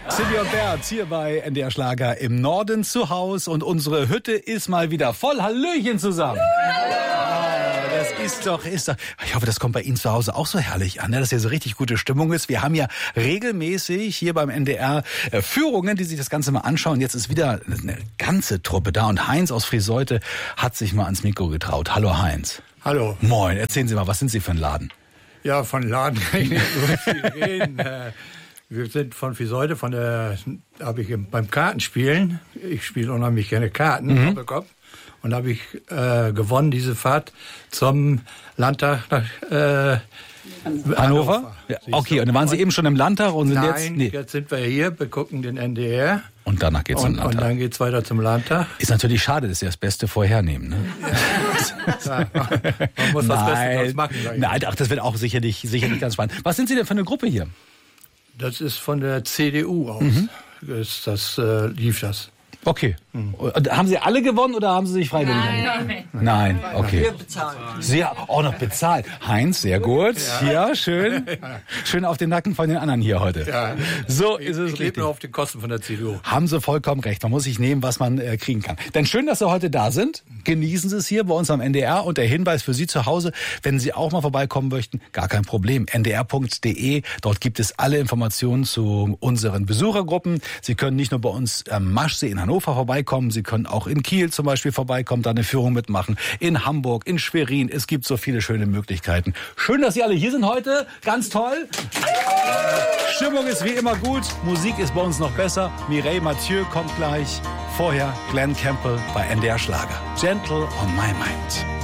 Silvia und Bert hier bei NDR Schlager im Norden zu Hause und unsere Hütte ist mal wieder voll. Hallöchen zusammen. Das ist doch. Ich hoffe, das kommt bei Ihnen zu Hause auch so herrlich an, dass hier so richtig gute Stimmung ist. Wir haben ja regelmäßig hier beim NDR Führungen, die sich das Ganze mal anschauen. Jetzt ist wieder eine ganze Truppe da und Heinz aus Friseute hat sich mal ans Mikro getraut. Hallo Heinz. Hallo. Moin, erzählen Sie mal, was sind Sie für ein Laden? Ja, von Laden kann ich nicht so viel reden. Wir sind von Friseute, habe ich beim Kartenspielen, ich spiele unheimlich gerne Karten, Doppelkopf, und habe ich gewonnen, diese Fahrt zum Landtag nach Hannover? Ja, okay, und dann waren Sie eben schon im Landtag und sind jetzt... Nee. Jetzt sind wir hier, begucken den NDR. Und danach geht's zum Landtag. Und dann geht's weiter zum Landtag. Ist natürlich schade, dass Sie das Beste vorhernehmen, ne? Ja, man muss das Beste draus machen. Nein, ach, das wird auch sicherlich ganz spannend. Was sind Sie denn für eine Gruppe hier? Das ist von der CDU aus. Lief das. Okay. Und haben Sie alle gewonnen oder haben Sie sich freiwillig angegeben? Nein, okay. Wir bezahlen. Sie auch noch bezahlt. Heinz, sehr gut. Ja, schön. Schön auf den Nacken von den anderen hier heute. Ja. So ist es Ich richtig. lebe nur auf den Kosten von der CDU. Haben Sie vollkommen recht. Man muss sich nehmen, was man kriegen kann. Denn schön, dass Sie heute da sind. Genießen Sie es hier bei uns am NDR. Und der Hinweis für Sie zu Hause, wenn Sie auch mal vorbeikommen möchten, gar kein Problem. ndr.de. Dort gibt es alle Informationen zu unseren Besuchergruppen. Sie können nicht nur bei uns am Maschsee in Hannover vorbeikommen. Sie können auch in Kiel zum Beispiel vorbeikommen, da eine Führung mitmachen. In Hamburg, in Schwerin. Es gibt so viele schöne Möglichkeiten. Schön, dass Sie alle hier sind heute. Ganz toll. Stimmung ist wie immer gut. Musik ist bei uns noch besser. Mireille Mathieu kommt gleich. Vorher Glenn Campbell bei NDR Schlager. Gentle on my mind.